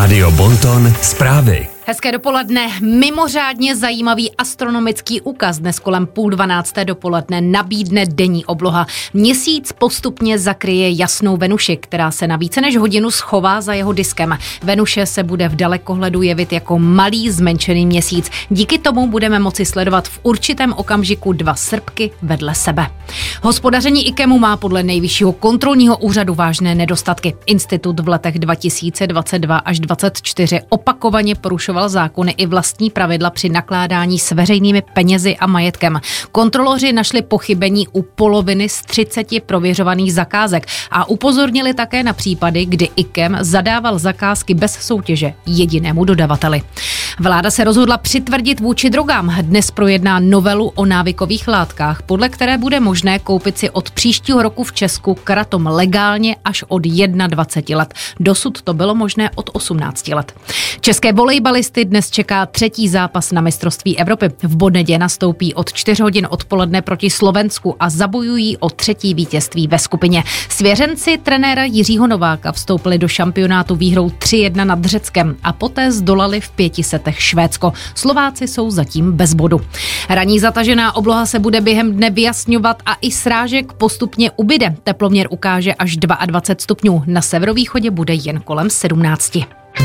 Rádio Bonton zprávy. Hezké dopoledne. Mimořádně zajímavý astronomický úkaz dnes kolem 11:30 dopoledne nabídne denní obloha. Měsíc postupně zakryje jasnou Venuši, která se na více než hodinu schová za jeho diskem. Venuše se bude v dalekohledu jevit jako malý zmenšený měsíc. Díky tomu budeme moci sledovat v určitém okamžiku dva srpky vedle sebe. Hospodaření IKEMu má podle Nejvyššího kontrolního úřadu vážné nedostatky. Institut v letech 2022 až 2024 opakovaně porušoval zákony i vlastní pravidla při nakládání s veřejnými penězi a majetkem. Kontroloři našli pochybení u poloviny z 30 prověřovaných zakázek a upozornili také na případy, kdy IKEM zadával zakázky bez soutěže jedinému dodavateli. Vláda se rozhodla přitvrdit vůči drogám. Dnes projedná novelu o návykových látkách, podle které bude možné koupit si od příštího roku v Česku kratom legálně až od 21 let. Dosud to bylo možné od 18 let. České volejbalisty dnes čeká třetí zápas na mistrovství Evropy. V Bodnedě nastoupí od 4 hodin odpoledne proti Slovensku a zabojují o třetí vítězství ve skupině. Svěřenci trenéra Jiřího Nováka vstoupili do šampionátu výhrou 3-1 nad Řeckem a poté zdolali v 5 setech Švédsko. Slováci jsou zatím bez bodu. Ranní zatažená obloha se bude během dne vyjasňovat a i srážek postupně ubyde. Teploměr ukáže až 22 stupňů. Na severovýchodě bude jen kolem 17.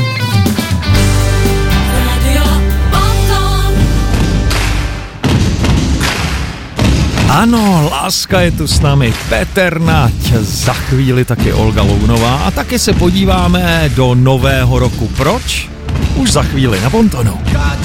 Ano, láska je tu s námi, Petr Nať, za chvíli taky Olga Lounová a taky se podíváme do nového roku. Proč? Už za chvíli na Bontonu.